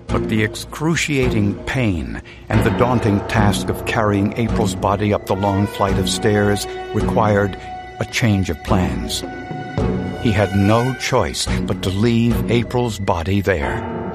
But the excruciating pain and the daunting task of carrying April's body up the long flight of stairs required a change of plans. He had no choice but to leave April's body there.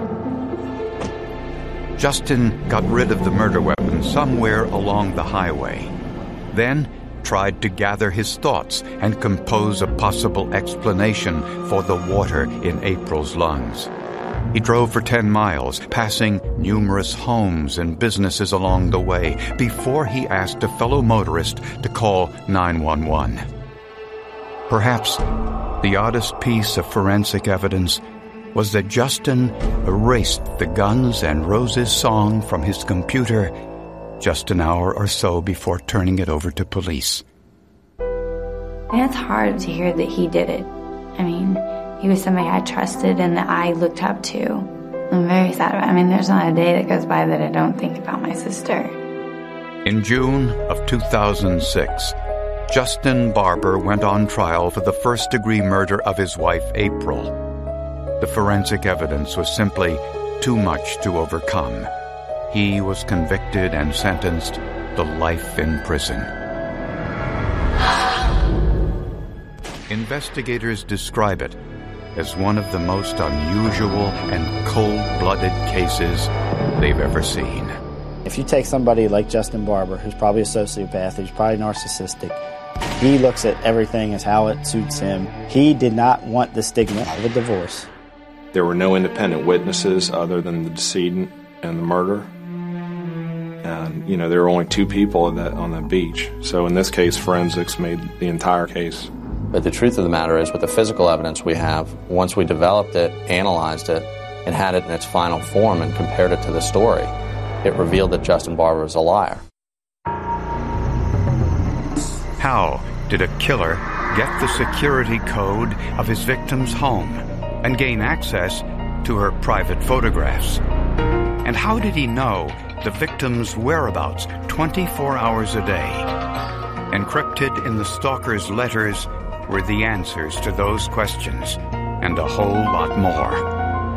Justin got rid of the murder weapon somewhere along the highway, then tried to gather his thoughts and compose a possible explanation for the water in April's lungs. He drove for 10 miles, passing numerous homes and businesses along the way, before he asked a fellow motorist to call 911. Perhaps the oddest piece of forensic evidence was that Justin erased the Guns N' Roses song from his computer just an hour or so before turning it over to police. And it's hard to hear that he did it. I mean, he was somebody I trusted and that I looked up to. I'm very sad about it. I mean, there's not a day that goes by that I don't think about my sister. In June of 2006, Justin Barber went on trial for the first-degree murder of his wife, April. The forensic evidence was simply too much to overcome. He was convicted and sentenced to life in prison. Investigators describe it as one of the most unusual and cold-blooded cases they've ever seen. If you take somebody like Justin Barber, who's probably a sociopath, who's probably narcissistic, he looks at everything as how it suits him. He did not want the stigma of a divorce. There were no independent witnesses other than the decedent and the murder. And, there were only 2 people on the beach. So in this case, forensics made the entire case. But the truth of the matter is, with the physical evidence we have, once we developed it, analyzed it, and had it in its final form and compared it to the story, it revealed that Justin Barber was a liar. How did a killer get the security code of his victim's home and gain access to her private photographs? And how did he know the victim's whereabouts 24 hours a day? Encrypted in the stalker's letters were the answers to those questions, and a whole lot more.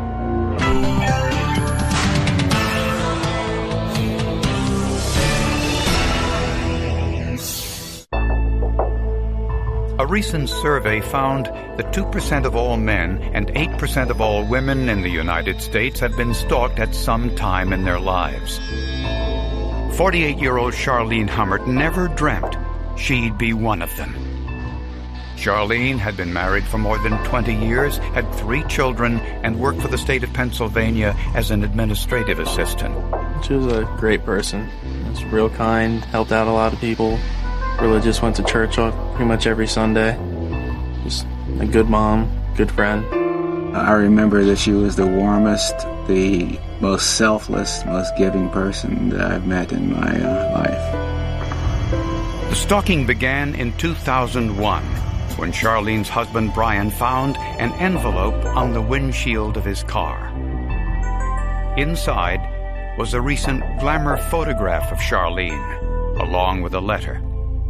A recent survey found that 2% of all men and 8% of all women in the United States have been stalked at some time in their lives. 48-year-old Charlene Hummert never dreamt she'd be one of them. Charlene had been married for more than 20 years, had 3 children, and worked for the state of Pennsylvania as an administrative assistant. She was a great person. She was real kind, helped out a lot of people. Religious, went to church pretty much every Sunday. Just a good mom, good friend. I remember that she was the warmest, the most selfless, most giving person that I've met in my life. The stalking began in 2001 when Charlene's husband Brian found an envelope on the windshield of his car. Inside was a recent glamour photograph of Charlene, along with a letter.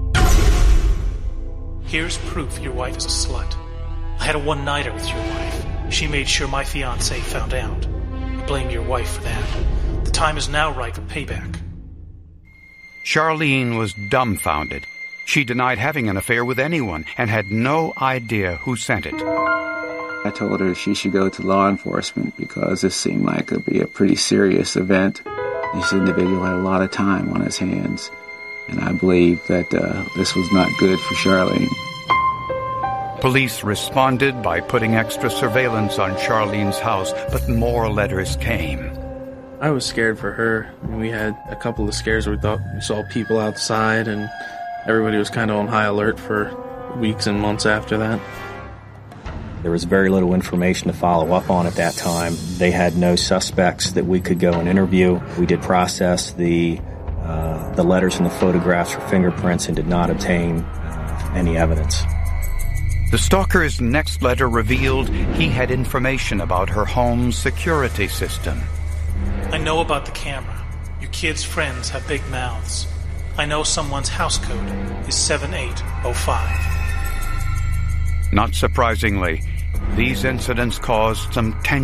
Here's proof your wife is a slut. I had a one-nighter with your wife. She made sure my fiancé found out. I blame your wife for that. The time is now right for payback. Charlene was dumbfounded. She denied having an affair with anyone and had no idea who sent it. I told her she should go to law enforcement because this seemed like it would be a pretty serious event. This individual had a lot of time on his hands, and I believe that this was not good for Charlene. Police responded by putting extra surveillance on Charlene's house, but more letters came. I was scared for her. We had a couple of scares where we thought we saw people outside, and everybody was kind of on high alert for weeks and months after that. There was very little information to follow up on at that time. They had no suspects that we could go and interview. We did process the letters and the photographs for fingerprints and did not obtain any evidence. The stalker's next letter revealed he had information about her home's security system. I know about the camera. Your kids' friends have big mouths. I know someone's house code is 7805. Not surprisingly, these incidents caused some tension